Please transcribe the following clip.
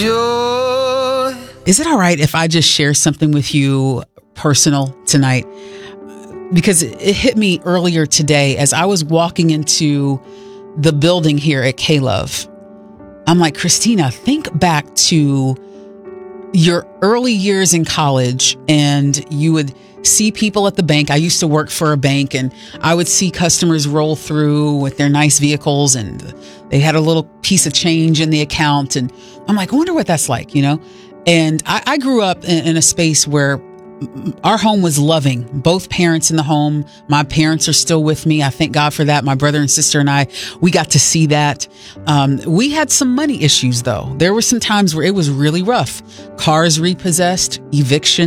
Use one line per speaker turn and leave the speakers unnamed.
Is it all right if I just share something with you personal tonight? Because it hit me earlier today as I was walking into the building here at K-Love. I'm like, Christina, think back to your early years in college, and you would see people at the bank. I used to work for a bank, and I would see customers roll through with their nice vehicles, and they had a little piece of change in the account. And I'm like, I wonder what that's like, you know? And I grew up in a space where our home was loving, both parents in the home. My parents are still with me. I thank God for that. My brother and sister and I, we got to see that. We had some money issues though. There were some times where it was really rough. Cars repossessed, eviction.